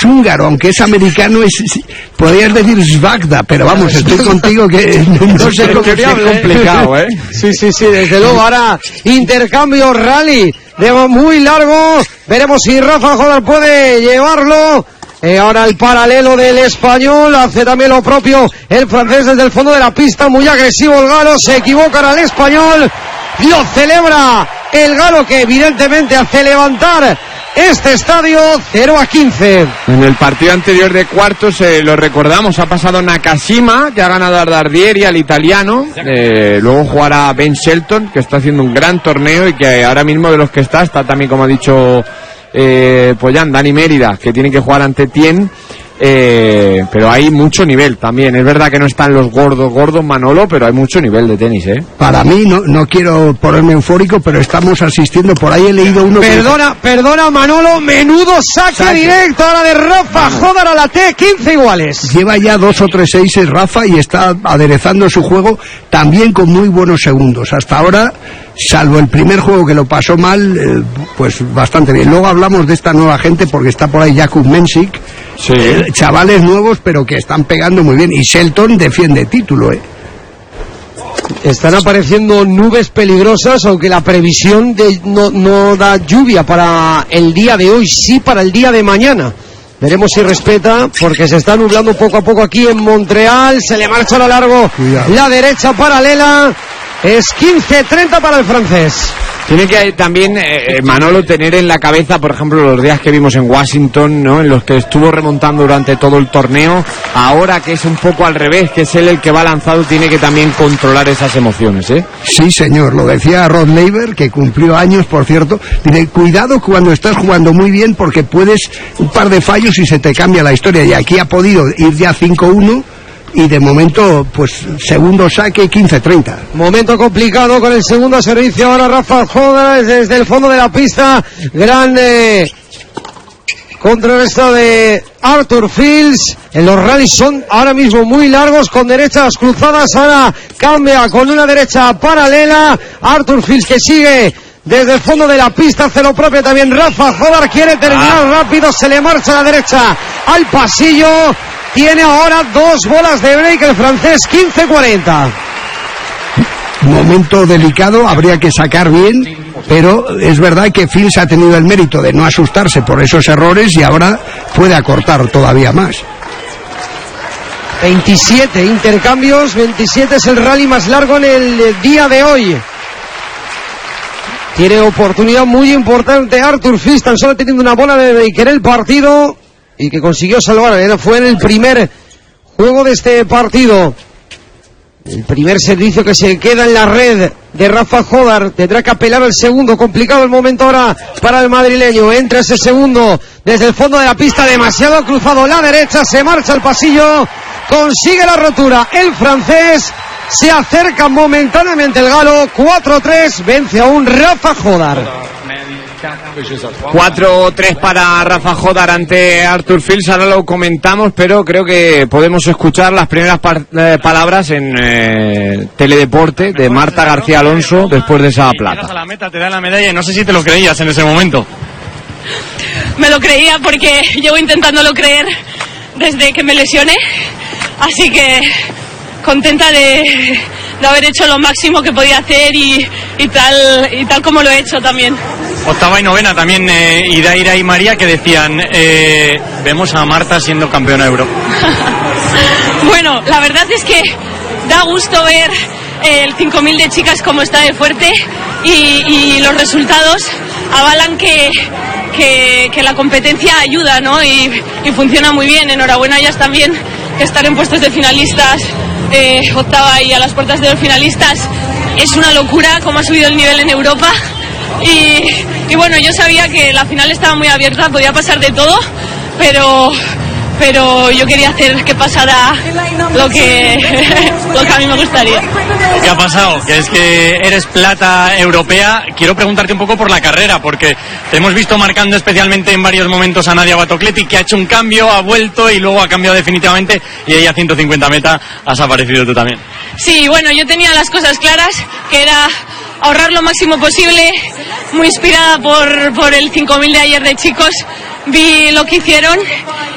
húngaro, aunque es americano, podrías decir Svagda, pero vamos, estoy contigo que no sé cómo es complicado, ¿eh? Sí, desde luego. Ahora intercambio rally de muy largo, veremos si Rafa Jodar puede llevarlo. Ahora el paralelo del español, hace también lo propio el francés desde el fondo de la pista, muy agresivo el galo, se equivoca ahora el español, lo celebra el galo, que evidentemente hace levantar este estadio. 0-15. En el partido anterior de cuartos, lo recordamos, ha pasado Nakashima, que ha ganado a Dardieri, al italiano, luego jugará Ben Shelton, que está haciendo un gran torneo y que ahora mismo de los que está también, como ha dicho Pollán, Dani Mérida, que tiene que jugar ante Tien, pero hay mucho nivel también. Es verdad que no están los gordos Manolo, pero hay mucho nivel de tenis, Para mí, no quiero ponerme eufórico, pero estamos asistiendo, por ahí he leído uno. Perdona Manolo, menudo saque directo ahora de Rafa Jodar a la T, 15 iguales. Lleva ya 2 o 3 aces Rafa y está aderezando su juego también con muy buenos segundos. Hasta ahora, salvo el primer juego que lo pasó mal, pues bastante bien. Luego hablamos de esta nueva gente, porque está por ahí Jakub Mensik. Sí. Chavales nuevos, pero que están pegando muy bien. Y Shelton defiende título, Están apareciendo nubes peligrosas, aunque la previsión no da lluvia para el día de hoy, sí para el día de mañana. Veremos si respeta, porque se está nublando poco a poco aquí en Montreal. Se le marcha a lo largo. Cuidado. La derecha paralela. Es 15-30 para el francés. Tiene que también, Manolo, tener en la cabeza, por ejemplo, los días que vimos en Washington, ¿no?, en los que estuvo remontando durante todo el torneo. Ahora que es un poco al revés, que es él el que va lanzado, tiene que también controlar esas emociones, Sí, señor, lo decía Rod Laver, que cumplió años, por cierto. Dice, cuidado cuando estás jugando muy bien, porque puedes un par de fallos y se te cambia la historia. Y aquí ha podido ir ya 5-1. Y de momento, pues, segundo saque, 15-30. Momento complicado con el segundo servicio. Ahora Rafa Jodar desde el fondo de la pista. Grande contrarresto de Arthur Fields. En los rallies son ahora mismo muy largos, con derechas cruzadas. Ahora cambia con una derecha paralela. Arthur Fields, que sigue desde el fondo de la pista, hace lo propio también Rafa Jodar. Quiere terminar rápido, se le marcha a la derecha al pasillo. Tiene ahora 2 bolas de break el francés, 15-40. Momento delicado, habría que sacar bien, pero es verdad que Fields ha tenido el mérito de no asustarse por esos errores y ahora puede acortar todavía más. 27 intercambios, 27 es el rally más largo en el día de hoy. Tiene oportunidad muy importante Arthur Fields, tan solo teniendo una bola de break en el partido, y que consiguió salvar. Fue en el primer juego de este partido. El primer servicio que se queda en la red de Rafa Jodar. Tendrá que apelar al segundo. Complicado el momento ahora para el madrileño. Entra ese segundo desde el fondo de la pista. Demasiado cruzado la derecha. Se marcha al pasillo. Consigue la rotura el francés. Se acerca momentáneamente el galo. 4-3. Vence aún Rafa Jodar. 4-3 para Rafa Jodar ante Arthur Fields. Ahora lo comentamos, pero creo que podemos escuchar las primeras palabras en Teledeporte de Marta García Alonso después de esa plata. A la meta, te dan la medalla y no sé si te lo creías en ese momento. Me lo creía porque llevo intentándolo creer desde que me lesioné, así que contenta de haber hecho lo máximo que podía hacer y tal como lo he hecho también. Octava y novena también, Idaira y María, que decían, vemos a Marta siendo campeona de Europa. Bueno, la verdad es que da gusto ver el 5000 de chicas como está de fuerte y los resultados avalan que la competencia ayuda, ¿no? Y funciona muy bien. Enhorabuena a ellas también, que estar en puestos de finalistas, octava y a las puertas de los finalistas, es una locura cómo ha subido el nivel en Europa. Y bueno, yo sabía que la final estaba muy abierta, podía pasar de todo, pero yo quería hacer que pasara lo que a mí me gustaría. ¿Qué ha pasado? Que es que eres plata europea. Quiero preguntarte un poco por la carrera, porque te hemos visto marcando especialmente en varios momentos a Nadia Batocleti, que ha hecho un cambio, ha vuelto y luego ha cambiado definitivamente, y ella 150 meta, has aparecido tú también. Sí, bueno, yo tenía las cosas claras, que era ahorrar lo máximo posible, muy inspirada por el 5000 de ayer de chicos. Vi lo que hicieron